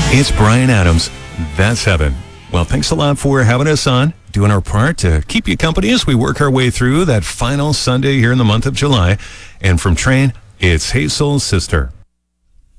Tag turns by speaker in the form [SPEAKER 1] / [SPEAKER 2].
[SPEAKER 1] It's Brian Adams. That's heaven. Well, thanks a lot for having us on, doing our part to keep you company as we work our way through that final Sunday here in the month of July. And from Train, it's Hey Soul Sister.